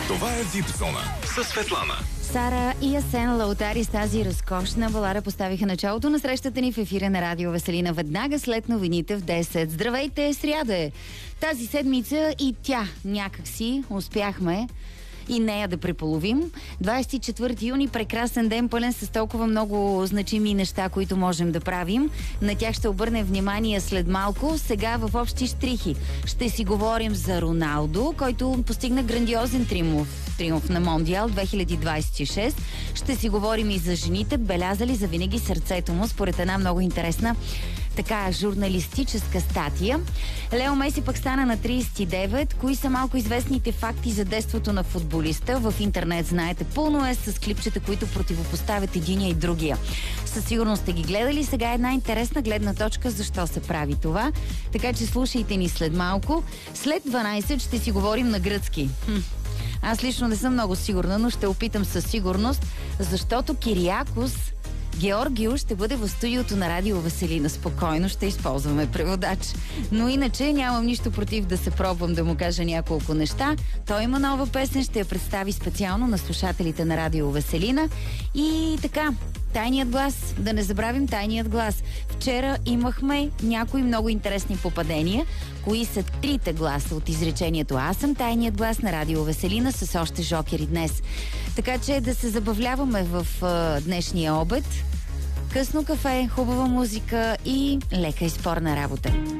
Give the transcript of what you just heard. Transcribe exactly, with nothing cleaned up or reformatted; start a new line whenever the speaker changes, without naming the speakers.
Това е Вип Зона със Светлана.
Сара и Асен Лаутари с тази разкошна балада поставиха началото на срещата ни в ефира на Радио Веселина веднага след новините в десет. Здравейте, сряда е! Тази седмица и тя някакси успяхме и нея да преполовим. двадесет и четвърти юни, прекрасен ден, пълен с толкова много значими неща, които можем да правим. На тях ще обърнем внимание след малко. Сега в общи штрихи ще си говорим за Роналдо, който постигна грандиозен триумф, триумф на Мондиал две хиляди двадесет и шест. Ще си говорим и за жените, белязали за винаги сърцето му, според една много интересна така журналистическа статия. Лео Меси пък стана на тридесет и девет. Кои са малко известните факти за детството на футболиста? В интернет, знаете, пълно е с клипчета, които противопоставят единия и другия. Със сигурност сте ги гледали. Сега е една интересна гледна точка защо се прави това. Така че слушайте ни след малко. След дванадесет ще си говорим на гръцки. Хм. Аз лично не съм много сигурна, но ще опитам със сигурност, защото Кириакос Георгио ще бъде в студиото на Радио Веселина. Спокойно ще използваме преводач. Но иначе нямам нищо против да се пробвам да му кажа няколко неща. Той има нова песен, ще я представи специално на слушателите на Радио Веселина. И така, тайният глас. Да не забравим тайният глас. Вчера имахме някои много интересни попадения. Кои са трите гласа от изречението "Аз съм тайният глас" на Радио Веселина с още жокери днес. Така че да се забавляваме в а, днешния обед. Късно кафе, хубава музика и лека и спорна работа.